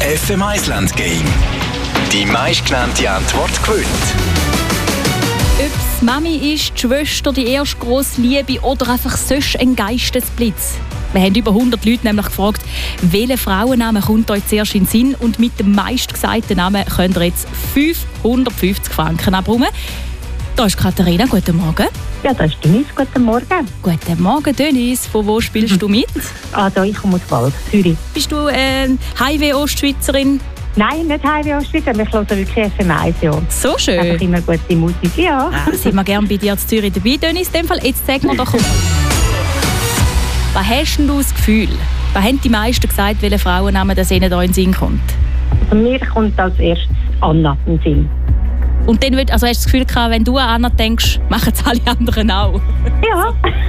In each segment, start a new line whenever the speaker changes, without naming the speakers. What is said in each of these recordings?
FM1 Land Game. Die meistgenannte Antwort gewinnt.
Ob es Mami ist, die Schwester, die erste grosse Liebe oder einfach sonst ein Geistesblitz. Wir haben über 100 Leute nämlich gefragt, welcher Frauenname kommt euch zuerst in den Sinn, und mit dem meistgesagten Namen könnt ihr jetzt 550 Franken abräumen. Da ist Katharina, guten Morgen.
Ja, da ist Denise, guten Morgen.
Guten Morgen, Denise. Von wo spielst du mit?
Also ich komme aus Wald, Zürich.
Bist du Highway-Ostschweizerin?
Nein, nicht Highway Ostschweizer, wir hören wirklich FM1, ja.
So schön.
Einfach immer gute Musik, ja.
Sind wir gerne bei dir in Zürich dabei, Denise. In dem Fall, jetzt sag mir doch mal. Was hast denn du das Gefühl? Was haben die meisten gesagt, welcher Frauenname das ihnen da in den Sinn kommt?
Also mir kommt als erstes Anna in den Sinn.
Und dann hast du das Gefühl gehabt, wenn du an Anna denkst, machen es alle anderen auch?
Ja.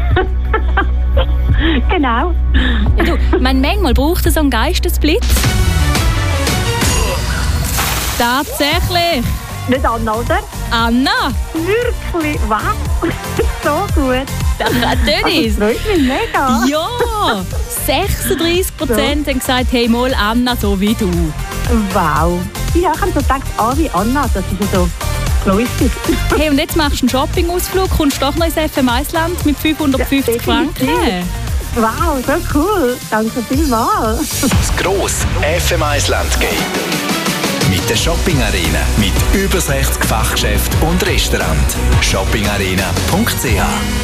Genau.
Ja, du, manchmal braucht es so einen Geistesblitz. Tatsächlich.
Nicht Anna, oder?
Anna.
Wirklich? Was? So gut.
Denise.
Das freut mich mega.
Ja. 36% haben gesagt, hey, mal Anna, so wie du.
Wow. Ja, ich habe so gedacht, wie Anna, das ist ja so lustig.
Hey, und jetzt machst du einen Shoppingausflug, kommst doch noch ins FM1-Land mit 550 Franken.
Wow, so cool. Danke vielmals.
Das grosse FM1 Land Game. Mit der Shopping Arena. Mit über 60 Fachgeschäften und Restaurants. shoppingarena.ch